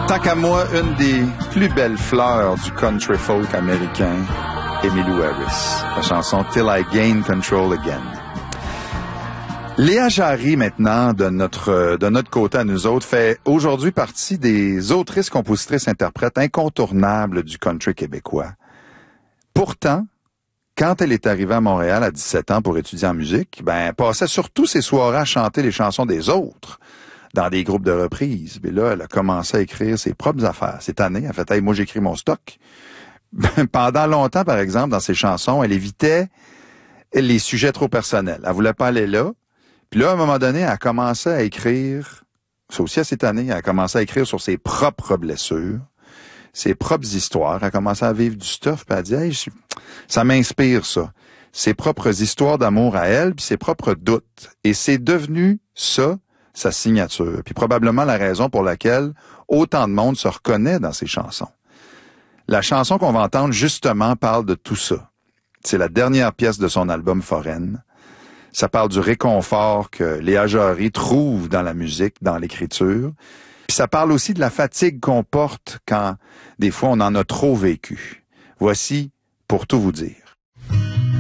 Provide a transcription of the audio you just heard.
Tant qu'à moi, une des plus belles fleurs du country folk américain, Emmylou Harris. La chanson Till I Gain Control Again. Léa Jarry, maintenant, de notre côté à nous autres, fait aujourd'hui partie des autrices, compositrices, interprètes incontournables du country québécois. Pourtant, quand elle est arrivée à Montréal à 17 ans pour étudier en musique, elle passait surtout ses soirées à chanter les chansons des autres dans des groupes de reprises. Mais là, elle a commencé à écrire ses propres affaires. Cette année, elle a fait « Hey, moi, j'écris mon stock ». Pendant longtemps, par exemple, dans ses chansons, elle évitait les sujets trop personnels. Elle voulait pas aller là. Puis là, à un moment donné, elle a commencé à écrire, c'est aussi à cette année, elle a commencé à écrire sur ses propres blessures, ses propres histoires. Elle a commencé à vivre du stuff, puis elle a dit « Hey, ça m'inspire, ça ». Ses propres histoires d'amour à elle, puis ses propres doutes. Et c'est devenu ça, sa signature. Puis probablement la raison pour laquelle autant de monde se reconnaît dans ses chansons. La chanson qu'on va entendre, justement, parle de tout ça. C'est la dernière pièce de son album Foraine. Ça parle du réconfort que Léa Jarry trouve dans la musique, dans l'écriture. Puis ça parle aussi de la fatigue qu'on porte quand, des fois, on en a trop vécu. Voici Pour tout vous dire.